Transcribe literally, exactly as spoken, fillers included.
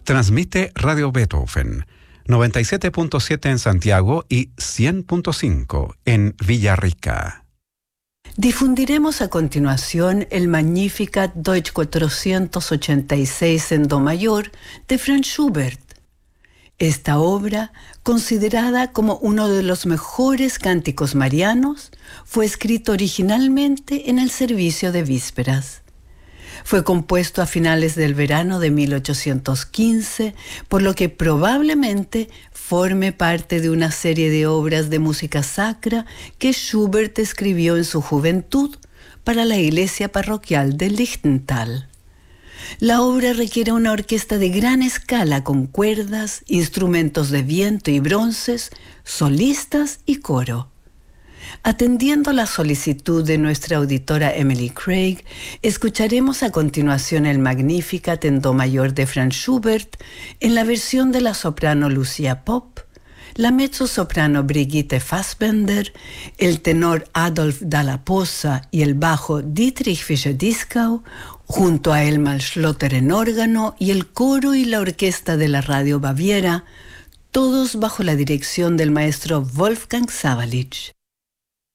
Transmite Radio Beethoven, noventa y siete punto siete en Santiago y cien punto cinco en Villarrica. Difundiremos a continuación el Magnificat Deutsch cuatrocientos ochenta y seis en do mayor de Franz Schubert. Esta obra, considerada como uno de los mejores cánticos marianos, fue escrito originalmente en el servicio de vísperas. Fue compuesto a finales del verano de mil ochocientos quince, por lo que probablemente forme parte de una serie de obras de música sacra que Schubert escribió en su juventud para la iglesia parroquial de Lichtental. La obra requiere una orquesta de gran escala con cuerdas, instrumentos de viento y bronces, solistas y coro. Atendiendo la solicitud de nuestra auditora Emily Craig, escucharemos a continuación el Magnificat en do mayor de Franz Schubert en la versión de la soprano Lucia Popp, la mezzosoprano Brigitte Fassbender, el tenor Adolf Dalla Posa y el bajo Dietrich Fischer-Dieskau, junto a Elmar Schlotter en órgano y el coro y la orquesta de la Radio Baviera, todos bajo la dirección del maestro Wolfgang Sawallisch.